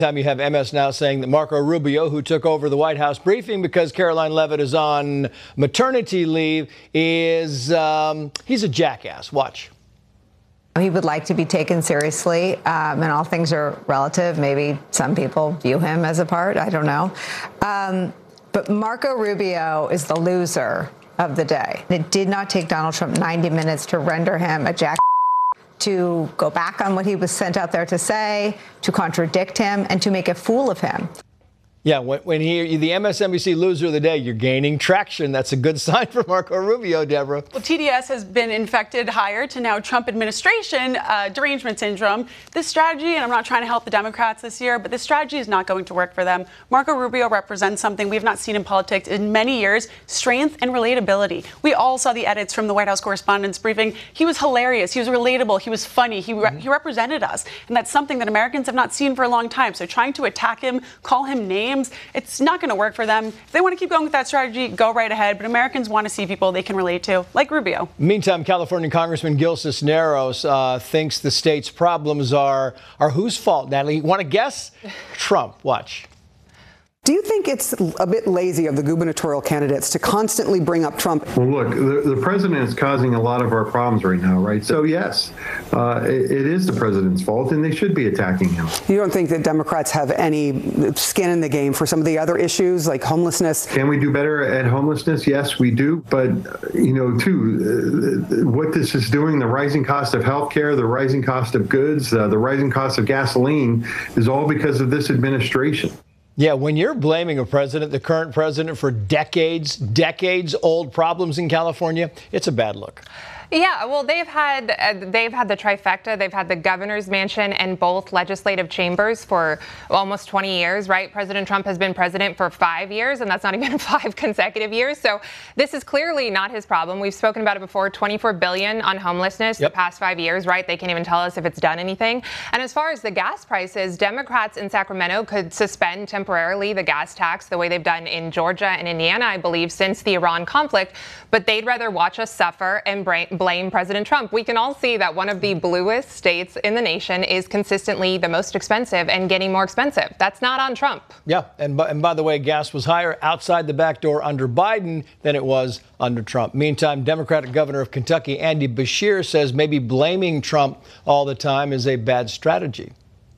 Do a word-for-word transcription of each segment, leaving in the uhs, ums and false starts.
Time you have M S Now saying that Marco Rubio, who took over the White House briefing because Caroline Leavitt is on maternity leave, is um, he's a jackass. Watch. He would like to be taken seriously, um, and all things are relative. Maybe some people view him as a part. I don't know. Um, but Marco Rubio is the loser of the day. It did not take Donald Trump ninety minutes to render him a jackass, to go back on what he was sent out there to say, to contradict him, and to make a fool of him. Yeah, when, when he, the M S N B C loser of the day, you're gaining traction. That's a good sign for Marco Rubio, Deborah. Well, T D S has been infected higher to now Trump administration uh, derangement syndrome. This strategy, and I'm not trying to help the Democrats this year, but this strategy is not going to work for them. Marco Rubio represents something we have not seen in politics in many years, strength and relatability. We all saw the edits from the White House Correspondents' Briefing. He was hilarious. He was relatable. He was funny. He, re- mm-hmm. he represented us. And that's something that Americans have not seen for a long time. So trying to attack him, call him names, it's not going to work for them. If they want to keep going with that strategy, go right ahead. But Americans want to see people they can relate to, like Rubio. Meantime, California Congressman Gil Cisneros uh, thinks the state's problems are, are whose fault, Natalie? Want to guess? Trump. Watch. Do you think it's a bit lazy of the gubernatorial candidates to constantly bring up Trump? Well, look, the, the president is causing a lot of our problems right now, right? So, yes, uh, it, it is the president's fault, and they should be attacking him. You don't think that Democrats have any skin in the game for some of the other issues like homelessness? Can we do better at homelessness? Yes, we do. But, you know, too, uh, what this is doing, the rising cost of health care, the rising cost of goods, uh, the rising cost of gasoline is all because of this administration. Yeah, when you're blaming a president, the current president, for decades, decades old problems in California, it's a bad look. Yeah, well, they've had uh, they've had the trifecta. They've had the governor's mansion and both legislative chambers for almost twenty years, right? President Trump has been president for five years, and that's not even five consecutive years. So this is clearly not his problem. We've spoken about it before. twenty-four billion dollars on homelessness yep. the past five years, right? They can't even tell us if it's done anything. And as far as the gas prices, Democrats in Sacramento could suspend temporarily the gas tax the way they've done in Georgia and Indiana, I believe, since the Iran conflict. But they'd rather watch us suffer and brain blame President Trump. We can all see that one of the bluest states in the nation is consistently the most expensive and getting more expensive. That's not on Trump. Yeah, and by, and by the way, gas was higher outside the back door under Biden than it was under Trump. Meantime, Democratic Governor of Kentucky, Andy Beshear, says maybe blaming Trump all the time is a bad strategy.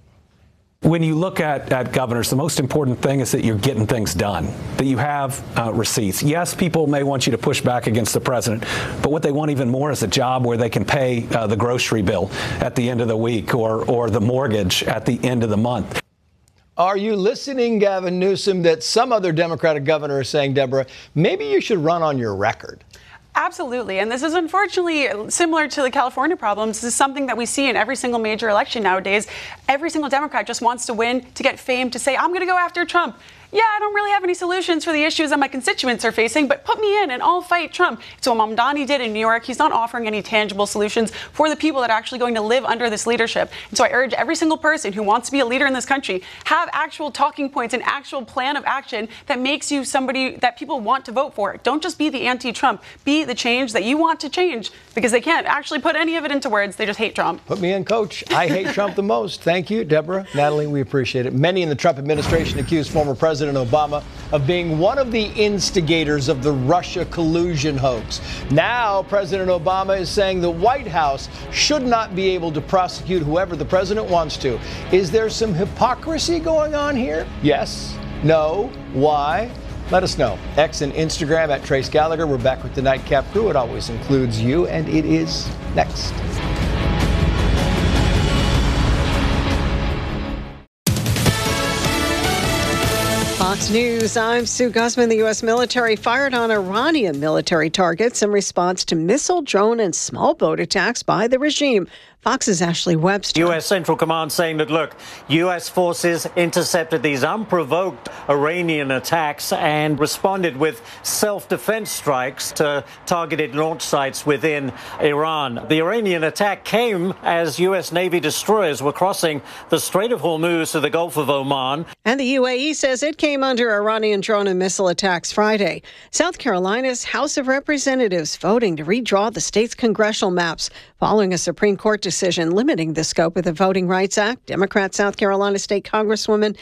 When you look at, at governors, the most important thing is that you're getting things done, that you have uh, receipts. Yes, people may want you to push back against the president, but what they want even more is a job where they can pay uh, the grocery bill at the end of the week or, or the mortgage at the end of the month. Are you listening, Gavin Newsom, that some other Democratic governor is saying, Deborah, maybe you should run on your record? Absolutely. And this is unfortunately similar to the California problems. This is something that we see in every single major election nowadays. Every single Democrat just wants to win, to get fame, to say, I'm going to go after Trump. Yeah, I don't really have any solutions for the issues that my constituents are facing, but put me in and I'll fight Trump. So what Mamdani did in New York, he's not offering any tangible solutions for the people that are actually going to live under this leadership. And so I urge every single person who wants to be a leader in this country, have actual talking points, an actual plan of action that makes you somebody that people want to vote for. Don't just be the anti-Trump. Be the change that you want to change, because they can't actually put any of it into words. They just hate Trump. Put me in, Coach. I hate Trump the most. Thank you, Deborah. Natalie, we appreciate it. Many in the Trump administration accused former President Obama of being one of the instigators of the Russia collusion hoax. Now, President Obama is saying the White House should not be able to prosecute whoever the president wants to. Is there some hypocrisy going on here? Yes? No? Why? Let us know. X and Instagram at Trace Gallagher. We're back with the Nightcap Crew. It always includes you, and it is next. Fox News, I'm Sue Guzman. The U S military fired on Iranian military targets in response to missile, drone, and small boat attacks by the regime. Fox's Ashley Webster. U S Central Command saying that, look, U S forces intercepted these unprovoked Iranian attacks and responded with self-defense strikes to targeted launch sites within Iran. The Iranian attack came as U S Navy destroyers were crossing the Strait of Hormuz to the Gulf of Oman. And the U A E says it came under Iranian drone and missile attacks Friday. South Carolina's House of Representatives voting to redraw the state's congressional maps Following a Supreme Court decision limiting the scope of the Voting Rights Act, Democrat South Carolina State Congresswoman